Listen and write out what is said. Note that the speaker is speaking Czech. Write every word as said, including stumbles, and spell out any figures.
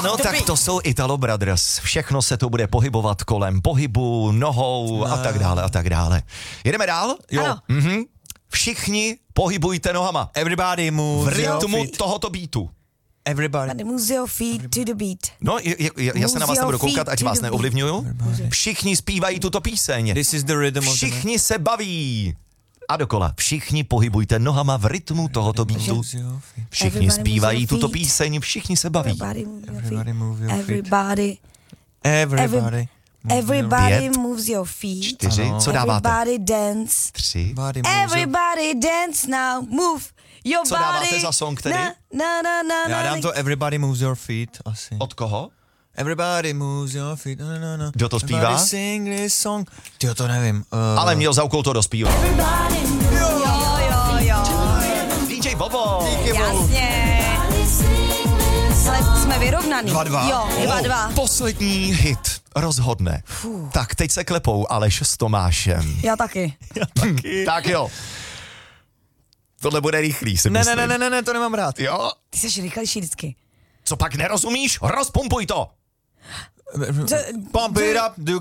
Ano, tak to jsou Italo Brothers. Všechno se to bude pohybovat kolem pohybu, nohou a tak dále a tak dále. Jedeme dál? Jo. Ano. Mhm. Všichni pohybujte nohama. Everybody move V rytmu tohoto beatu. Everybody. Move your feet to the beat. No, je, je, já se na vás nebudu koukat, ať vás neovlivňuju. Všichni zpívají tuto píseň. This is the rhythm of the Všichni se baví. A dokola. Všichni pohybujte nohama v rytmu tohoto beatu. Všichni zpívají tuto píseň, všichni se baví. Everybody move your feet. Everybody. Everybody. Everybody moves your feet. Čtyři, co dáváte? Everybody dance. Tři. Everybody dance now. Move your Co body. dáváte za song tedy? Na, na, na, na, Já dám to Everybody moves your feet asi. Od koho? Everybody moves your feet. No, no, no. Kdo to zpívá? Everybody sing this song. Tyjo, to nevím. Uh... Ale měl za úkol to dospívat. Jo, jo, jo. D J Bobo. Jasně. Ale jsme vyrovnaný. Dva, dva. Jo, dva, dva. Poslední hit rozhodne. Fuh. Tak, teď se klepou Aleš s Tomášem. Já taky. Já taky. Tak jo. Tohle bude rychlý, si Ne, myslím. ne, ne, ne, ne, to nemám rád. Jo? Ty jsi rychlejší vždycky. Co pak nerozumíš? Rozpumpuj to. Pump it up, do